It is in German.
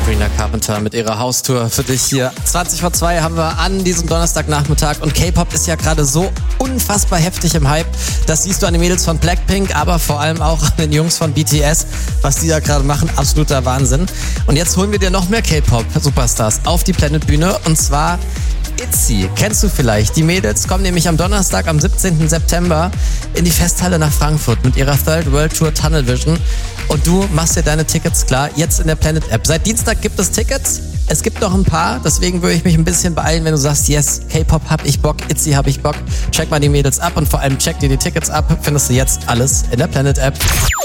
Sabrina Carpenter mit ihrer Haustour für dich hier. 20 vor 2 haben wir an diesem Donnerstagnachmittag und K-Pop ist ja gerade so unfassbar heftig im Hype. Das siehst du an den Mädels von Blackpink, aber vor allem auch an den Jungs von BTS, was die da gerade machen, absoluter Wahnsinn. Und jetzt holen wir dir noch mehr K-Pop-Superstars auf die Planet-Bühne und zwar ITZY. Kennst du vielleicht? Die Mädels kommen nämlich am Donnerstag, am 17. September in die Festhalle nach Frankfurt mit ihrer Third World Tour Tunnel Vision. Und du machst dir deine Tickets klar, jetzt in der Planet App. Seit Dienstag gibt es Tickets. Es gibt noch ein paar, deswegen würde ich mich ein bisschen beeilen, wenn du sagst, yes, K-Pop hab ich Bock, ITZY hab ich Bock. Check mal die Mädels ab und vor allem check dir die Tickets ab. Findest du jetzt alles in der Planet App.